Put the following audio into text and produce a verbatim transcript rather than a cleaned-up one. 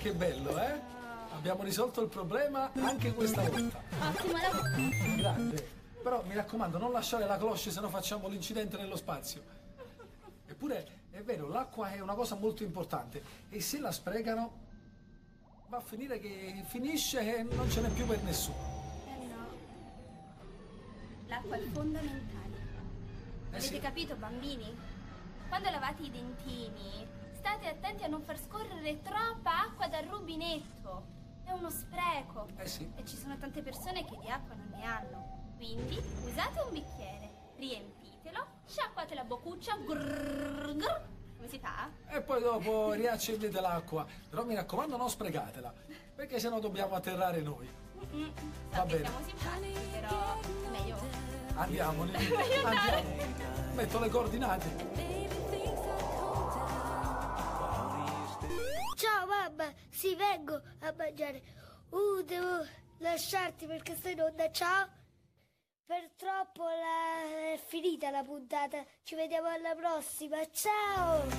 che bello, eh? Abbiamo risolto il problema anche questa volta. Ottimo lavoro. Grande. Però mi raccomando, non lasciare la cloche, se no facciamo l'incidente nello spazio. Eppure, è vero, l'acqua è una cosa molto importante e se la sprecano va a finire che finisce e non ce n'è più per nessuno. Eh no. L'acqua è fondamentale. Eh Avete sì. capito, bambini? Quando lavate i dentini, state attenti a non far scorrere troppa acqua dal rubinetto. È uno spreco. Eh sì. E ci sono tante persone che di acqua non ne hanno. Quindi usate un bicchiere, riempitelo, sciacquate la boccuccia, grrr, grrr. Come si fa? E poi dopo riaccendete l'acqua. Però mi raccomando, non sprecatela, perché sennò dobbiamo atterrare noi. Mm-mm. So Va che bene. siamo simpatici, però è meglio. Andiamo, Lili, andiamo. Metto le coordinate. Ciao mamma, sì, vengo a mangiare. Uh, devo lasciarti perché sto in onda, ciao. Per troppo la... è finita la puntata, ci vediamo alla prossima, ciao.